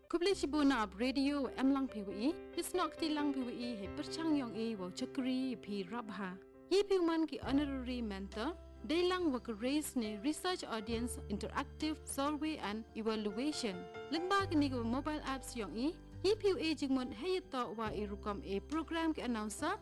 Kubli Chibuna ab radio lang PWE, Pisnok Tilang PWE, he Perchang Yong E, wo Chakri, P. Rabha. Ye Piuman ki honorary mentor, Daylang work race ne research audience interactive survey and evaluation. Lagba ni mobile apps Yong E, Ye PWE Jigmon Hayato wa Irukom a program ki announcer.